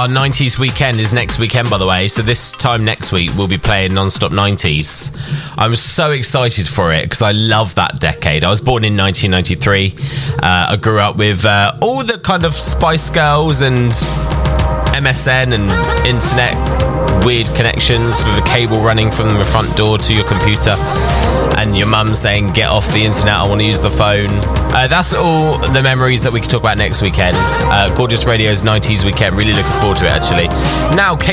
our 90s weekend is next weekend, by the way. So this time next week, we'll be playing Non-Stop 90s. I'm so excited for it because I love that decade. I was born in 1993. I grew up with all the kind of Spice Girls and MSN and internet weird connections with a cable running from the front door to your computer and your mum saying, get off the internet, I want to use the phone. That's all the memories that we can talk about next weekend. Gorgeous Radio's 90s weekend. Really looking forward to it, actually. Now,